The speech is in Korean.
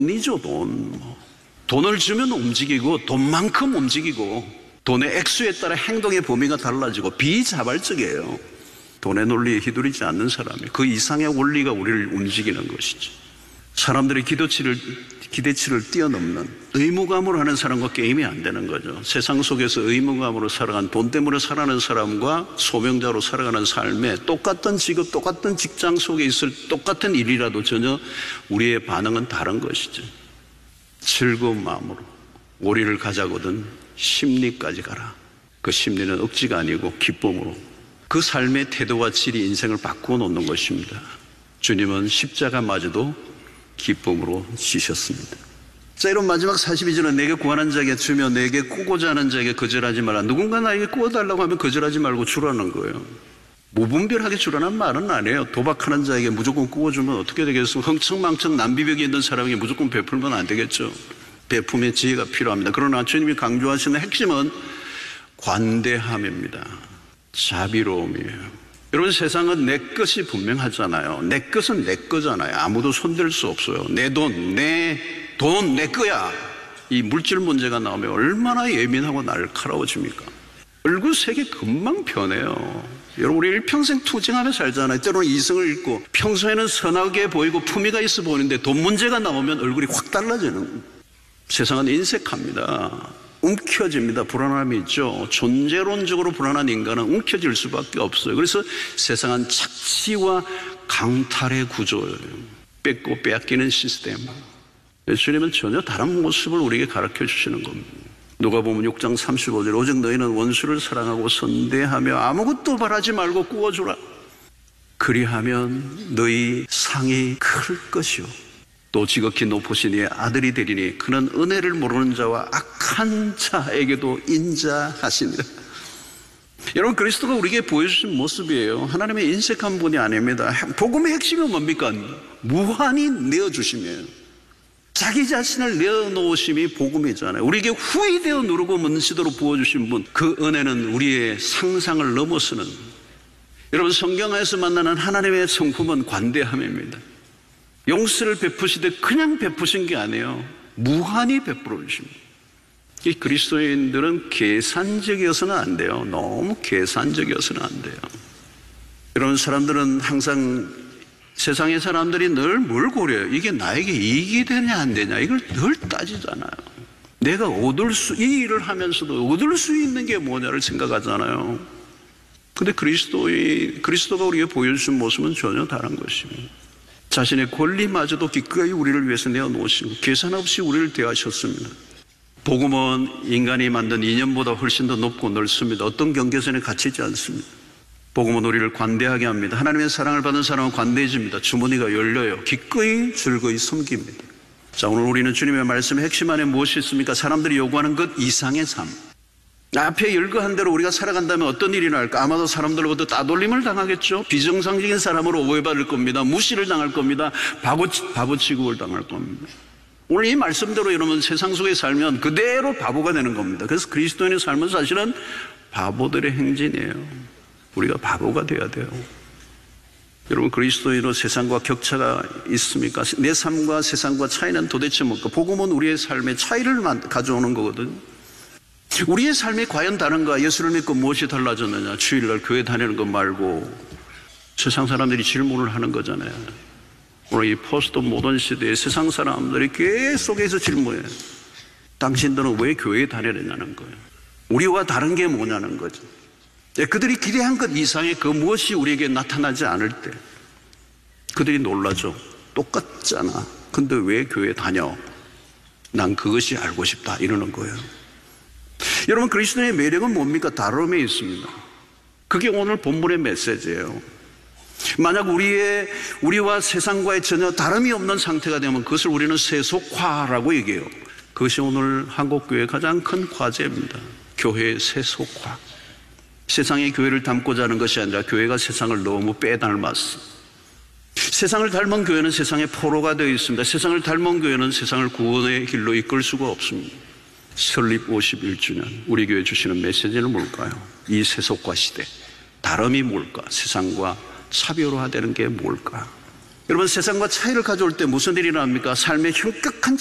돈이죠, 돈. 돈을 주면 움직이고 돈만큼 움직이고 돈의 액수에 따라 행동의 범위가 달라지고 비자발적이에요. 돈의 논리에 휘둘리지 않는 사람이 그 이상의 원리가 우리를 움직이는 것이죠. 사람들의 기대치를 뛰어넘는 의무감으로 하는 사람과 게임이 안 되는 거죠. 세상 속에서 의무감으로 살아간 돈 때문에 살아가는 사람과 소명자로 살아가는 삶에 똑같은 직업, 똑같은 직장 속에 있을 똑같은 일이라도 전혀 우리의 반응은 다른 것이죠. 즐거운 마음으로 오리를 가자거든 심리까지 가라. 그 심리는 억지가 아니고 기쁨으로 그 삶의 태도와 질이 인생을 바꾸어 놓는 것입니다. 주님은 십자가마저도 기쁨으로 지셨습니다. 자, 이런 마지막 42절은 내게 구하는 자에게 주며 내게 꾸고자 하는 자에게 거절하지 마라. 누군가 나에게 꾸어달라고 하면 거절하지 말고 주라는 거예요. 무분별하게 주라는 말은 아니에요. 도박하는 자에게 무조건 꾸어주면 어떻게 되겠습니까? 흥청망청 남비벽에 있는 사람에게 무조건 베풀면 안 되겠죠. 베품의 지혜가 필요합니다. 그러나 주님이 강조하시는 핵심은 관대함입니다. 자비로움이에요. 여러분, 세상은 내 것이 분명하잖아요. 내 것은 내 거잖아요. 아무도 손댈 수 없어요. 내 돈, 내 거야. 이 물질 문제가 나오면 얼마나 예민하고 날카로워집니까? 얼굴 색이 금방 변해요. 여러분, 우리 일평생 투쟁하며 살잖아요. 때로는 이성을 잃고 평소에는 선하게 보이고 품위가 있어 보이는데 돈 문제가 나오면 얼굴이 확 달라지는. 세상은 인색합니다. 움켜집니다. 불안함이 있죠. 존재론적으로 불안한 인간은 움켜질 수밖에 없어요. 그래서 세상은 착취와 강탈의 구조예요. 뺏고 빼앗기는 시스템. 주님은 전혀 다른 모습을 우리에게 가르쳐 주시는 겁니다. 누가복음 6장 35절 오직 너희는 원수를 사랑하고 선대하며 아무것도 바라지 말고 꾸어주라. 그리하면 너희 상이 클 것이요 또 지극히 높으신 이의 아들이 되리니 그는 은혜를 모르는 자와 악한 자에게도 인자하시니라. 여러분, 그리스도가 우리에게 보여주신 모습이에요. 하나님의 인색한 분이 아닙니다. 복음의 핵심은 뭡니까? 무한히 내어주심이에요. 자기 자신을 내어놓으심이 복음이잖아요. 우리에게 후이되어 누르고 먼지도록 부어주신 분, 그 은혜는 우리의 상상을 넘어서는. 여러분, 성경에서 만나는 하나님의 성품은 관대함입니다. 용서를 베푸시되 그냥 베푸신 게 아니에요. 무한히 베풀어 주십니다. 이 그리스도인들은 계산적이어서는 안 돼요. 너무 계산적이어서는 안 돼요. 이런 사람들은 항상 세상의 사람들이 늘 뭘 고려해요? 이게 나에게 이익이 되냐 안 되냐 이걸 늘 따지잖아요. 내가 이 일을 하면서도 얻을 수 있는 게 뭐냐를 생각하잖아요. 근데 그리스도가 우리에게 보여주신 모습은 전혀 다른 것입니다. 자신의 권리마저도 기꺼이 우리를 위해서 내어놓으시고 계산 없이 우리를 대하셨습니다. 복음은 인간이 만든 이념보다 훨씬 더 높고 넓습니다. 어떤 경계선에 갇히지 않습니다. 복음은 우리를 관대하게 합니다. 하나님의 사랑을 받은 사람은 관대해집니다. 주머니가 열려요. 기꺼이 즐거이 섬깁니다. 자, 오늘 우리는 주님의 말씀의 핵심 안에 무엇이 있습니까? 사람들이 요구하는 것 이상의 삶. 앞에 열거한 대로 우리가 살아간다면 어떤 일이 날까? 아마도 사람들로부터 따돌림을 당하겠죠. 비정상적인 사람으로 오해받을 겁니다. 무시를 당할 겁니다. 바보 취급을 당할 겁니다. 오늘 이 말씀대로 여러분 세상 속에 살면 그대로 바보가 되는 겁니다. 그래서 그리스도인의 삶은 사실은 바보들의 행진이에요. 우리가 바보가 돼야 돼요. 여러분, 그리스도인으로 세상과 격차가 있습니까? 내 삶과 세상과 차이는 도대체 뭘까? 복음은 우리의 삶의 차이를 가져오는 거거든요. 우리의 삶이 과연 다른가? 예수를 믿고 무엇이 달라졌느냐? 주일날 교회 다니는 것 말고 세상 사람들이 질문을 하는 거잖아요. 오늘 이 포스트 모던 시대에 세상 사람들이 계속해서 질문해요. 당신들은 왜 교회에 다니느냐는 거예요. 우리와 다른 게 뭐냐는 거죠. 그들이 기대한 것 이상의 그 무엇이 우리에게 나타나지 않을 때 그들이 놀라죠. 똑같잖아. 근데 왜 교회에 다녀? 난 그것이 알고 싶다 이러는 거예요. 여러분, 그리스도의 매력은 뭡니까? 다름에 있습니다. 그게 오늘 본문의 메시지예요. 만약 우리와 세상과의 전혀 다름이 없는 상태가 되면 그것을 우리는 세속화라고 얘기해요. 그것이 오늘 한국교회의 가장 큰 과제입니다. 교회의 세속화. 세상의 교회를 닮고자 하는 것이 아니라 교회가 세상을 너무 빼닮았어. 세상을 닮은 교회는 세상의 포로가 되어 있습니다. 세상을 닮은 교회는 세상을 구원의 길로 이끌 수가 없습니다. 설립 51주년 우리 교회 주시는 메시지는 뭘까요? 이 세속화 시대 다름이 뭘까? 세상과 차별화되는 게 뭘까? 여러분, 세상과 차이를 가져올 때 무슨 일이 일어납니까? 삶의 현격한